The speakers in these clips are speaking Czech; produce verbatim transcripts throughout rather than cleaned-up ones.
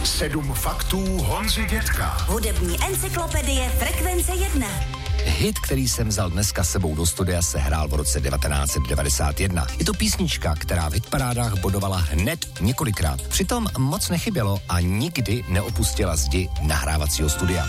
Sedm faktů Honzy Dětka. Hudební encyklopedie Frekvence jedna. Hit, který jsem vzal dneska sebou do studia, se hrál v roce devatenáct set devadesát jedna. Je to písnička, která v hitparádách bodovala hned několikrát. Přitom moc nechybělo a nikdy neopustila zdi nahrávacího studia.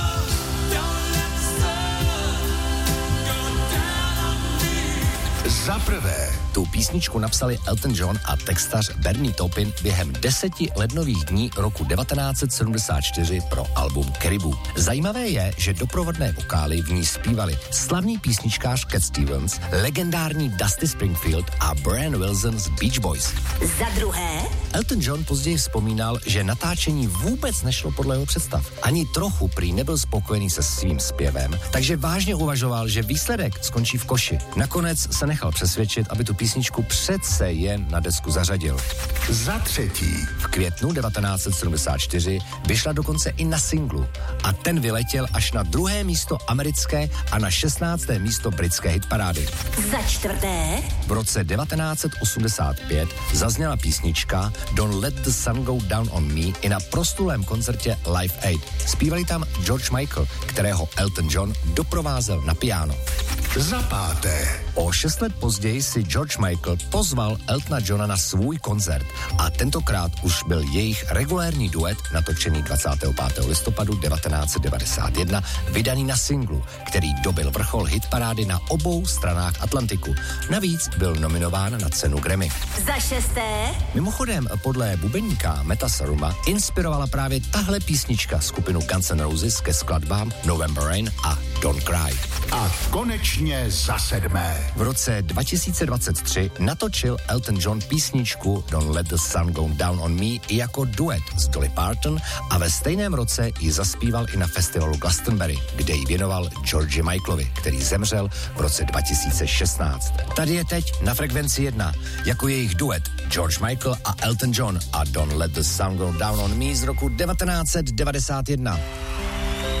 Za prvé. Tu písničku napsali Elton John a textař Bernie Taupin během deseti lednových dní roku devatenáct set sedmdesát čtyři pro album Caribou. Zajímavé je, že doprovodné vokály v ní zpívali slavný písničkář Cat Stevens, legendární Dusty Springfield a Brian Wilson z Beach Boys. Za druhé. Elton John později vzpomínal, že natáčení vůbec nešlo podle jeho představ. Ani trochu prý nebyl spokojený se svým zpěvem, takže vážně uvažoval, že výsledek skončí v koši. Nakonec se nechal přesvědčit, aby tu písničku přece jen na desku zařadil. Za třetí. V květnu devatenáct set sedmdesát čtyři vyšla dokonce i na singlu a ten vyletěl až na druhé místo americké a na šestnácté místo britské hitparády. Za čtvrté. V roce devatenáct set osmdesát pět zazněla písnička Don't Let the Sun Go Down on Me i na proslulém koncertě Live Aid. Zpívali tam George Michael, kterého Elton John doprovázel na piano. Za páté. O šest let později si George Michael pozval Eltona Johna na svůj koncert a tentokrát už byl jejich regulérní duet natočený dvacátého pátého listopadu devatenáct set devadesát jedna vydaný na singlu, který dobil vrchol hitparády na obou stranách Atlantiku. Navíc byl nominován na cenu Grammy. Za šesté. Mimochodem, podle bubeníka Meta Saruma inspirovala právě tahle písnička skupinu Guns N' Roses ke skladbám November Rain a Don't Cry. A konečně za sedmé. V roce dva tisíce dvacet tři natočil Elton John písničku Don't Let the Sun Go Down on Me i jako duet s Dolly Parton a ve stejném roce ji zaspíval i na festivalu Glastonbury, kde ji věnoval Georgi Michaelovi, který zemřel v roce dva tisíce šestnáct. Tady je teď na Frekvenci jedna jako jejich duet George Michael a Elton John a Don't Let the Sun Go Down on Me z roku devatenáct set devadesát jedna.